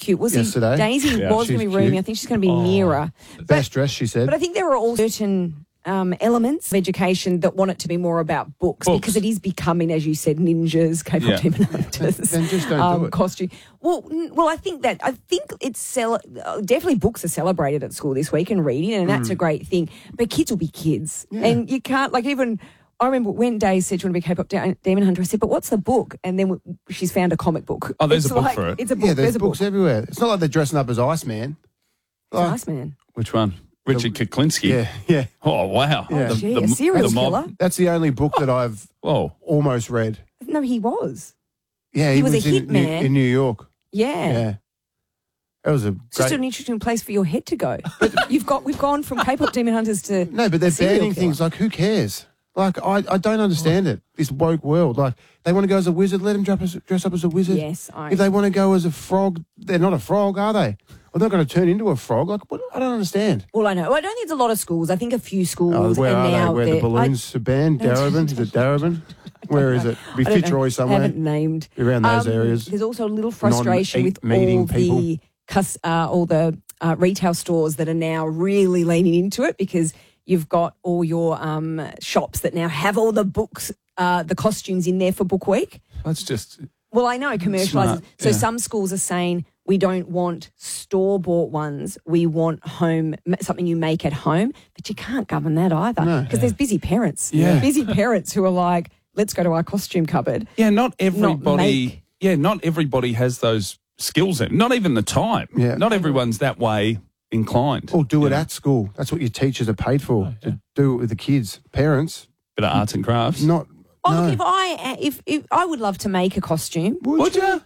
cute. Was yesterday. Daisy Yeah, was going to she's be rooming. cute. I think she's going to be nearer. Best dressed, she said. But I think there are all certain elements of education that want it to be more about books. Because it is becoming, as you said, ninjas, K-pop demon hunters. Then just don't do it. Costume. Well, I think it's definitely books are celebrated at school this week and reading, and that's a great thing. But kids will be kids, and you can't even. I remember when Daisy said she wanted to be a K-pop demon hunter, I said, but what's the book? And then she's found a comic book. Oh, there's It's a book like, for it. It's a book. Yeah, there's a books book. everywhere. It's not like they're dressing up as Iceman. It's nice, man. Which one? Richard Kuklinski. Yeah, yeah. Oh, wow. Yeah. Gee, a serial killer? That's the only book that I've Whoa. almost read. No, he was. Yeah, He was a in hitman. in New York. Yeah. Yeah. That was a It's just great... an interesting place for your head to go. We've gone from K-pop demon hunters to No, but they're serial banning killer. things like, who cares? Like, I don't understand it, this woke world. Like, they want to go as a wizard, let them dress up as a wizard. Yes, If they want to go as a frog, they're not a frog, are they? Well, they're not going to turn into a frog. Like, what? I don't understand. Well, I know. Well, I don't think it's a lot of schools. I think a few Oh, schools. where and are now they? Where the they're- balloons are banned? Darabin? Is it Darabin? Where is it? Be I don't know. Fitzroy somewhere? Haven't named. Around those areas. There's also a little frustration with Non-meeting all the retail stores that are now really leaning into it because you've got all your shops that now have all the books, the costumes in there for Book Week. That's just... Well, I know, commercialising. Smart, So yeah. some schools are saying we don't want store-bought ones. We want something you make at home. But you can't govern that either because there's busy parents. Yeah. Busy parents who are like, let's go to our costume cupboard. Yeah, not everybody... make. not everybody has those skills in. Not even the time. Yeah. Not everyone's that way inclined. Or do it at school. That's what your teachers are paid for, to do it with the kids. Parents, Bit of arts and crafts. not... Oh, no. look, if I would love to make a costume. Would you?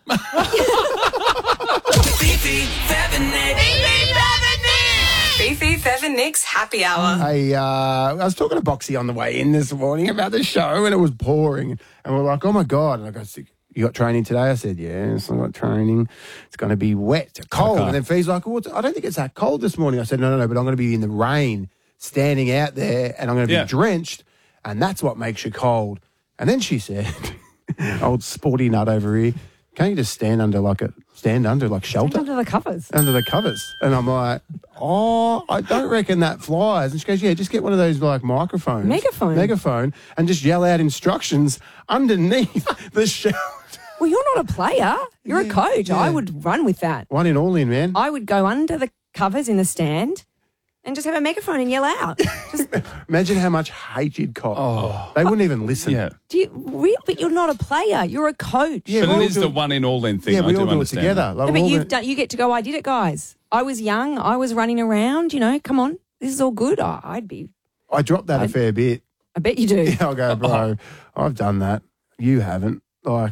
Fifi, Fev and Nick's happy hour. Hey, I was talking to Boxy on the way in this morning about the show, and it was pouring. And we're like, oh, my God. And I go, you got training today? I said, yes, I got training. It's going to be wet, cold. Okay. And then Fee's like, I don't think it's that cold this morning. I said, no, but I'm going to be in the rain, standing out there, and I'm going to be drenched, and that's what makes you cold. And then she said, old sporty nut over here, can't you just stand under shelter? Under the covers. Under the covers. And I'm like, I don't reckon that flies. And she goes, yeah, just get one of those like microphones. Megaphone. And just yell out instructions underneath the shelter. Well, you're not a player. You're a coach. yeah. I would run with that. One in, all in, man. I would go under the covers in the stand and just have a megaphone and yell out. Imagine how much hate you'd cop. They wouldn't even listen. Yeah. But you're not a player. You're a coach. Yeah, But we it all is do the it. one in all in thing. Yeah, we I all do it understand together. that. Like, No, we're but all gonna- you get to go, I did it, guys. I was young. I was running around, come on. This is all good. I dropped that a fair bit. bet you do. Yeah, I'll go, bro, I've done that. You haven't.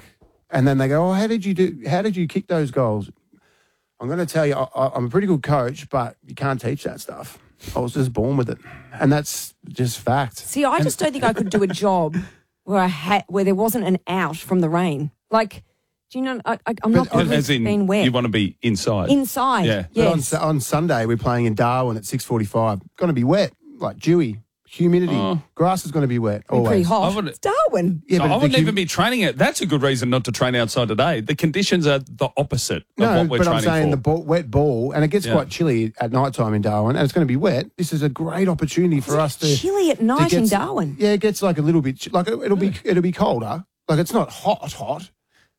And then they go, how did you kick those goals? I'm going to tell you, I'm a pretty good coach, but you can't teach that stuff. I was just born with it. And that's just fact. See, I just don't think I could do a job where there wasn't an out from the rain. Like, do you know, I'm not good As with in, being wet. you want to be inside. Inside, Yeah. But yes. on Sunday, we're playing in Darwin at 6:45. Going to be wet, like dewy, humidity. Grass is going to be wet. Be pretty Always. hot. I would- It's Darwin. Yeah, I wouldn't the even be training it. That's a good reason not to train outside today. The conditions are the opposite of No, what we're but I'm training saying for. the wet ball, and it gets Yeah. quite chilly at night time in Darwin, and it's going to be wet. This is a great opportunity for us to Chilly at night in Darwin. Yeah, it gets like a little bit like it'll be colder. Like it's not hot.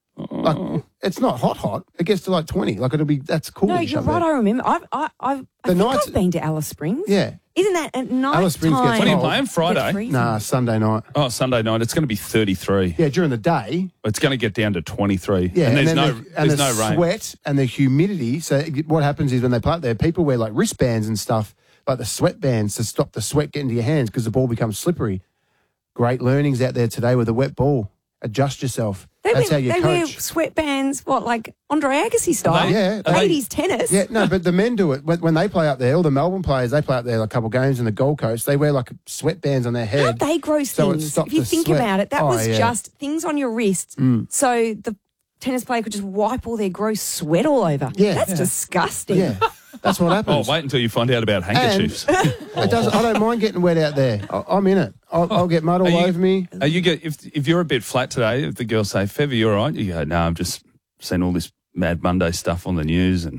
Like it's not hot. It gets to like 20. Like that's cool. No, you're right. I remember. I think nights- I've been to Alice Springs. Yeah. Isn't that at night Alice Springs gets time? When are you cold. playing? Friday? Freezing. Nah, Sunday night. Oh, Sunday night. It's going to be 33. Yeah, during the day. It's going to get down to 23. Yeah, and there's then no the rain. sweat and the humidity. So what happens is when they play up there, people wear like wristbands and stuff, like the sweat bands to stop the sweat getting to your hands because the ball becomes slippery. Great learnings out there today with a wet ball. Adjust yourself. That's how you they wear coach. sweatbands, like Andre Agassi style? they? Yeah, they- 80s tennis. Yeah, no, but the men do it. When they play up there, all the Melbourne players, they play up there like a couple games in the Gold Coast. They wear like sweatbands on their head. Aren't they gross So it things? stops If you the think sweat. about it, that Oh, was yeah. just things on your wrist. So the tennis player could just wipe all their gross sweat all over. Yeah. That's disgusting. Yeah, that's what Oh, happens. wait until you find out about handkerchiefs. I don't mind getting wet out there. I'm in it. I'll get mud all Are you- over me. If you're a bit flat today, if the girls say, Fev, are you all right? You go, no, I'm just seeing all this Mad Monday stuff on the news and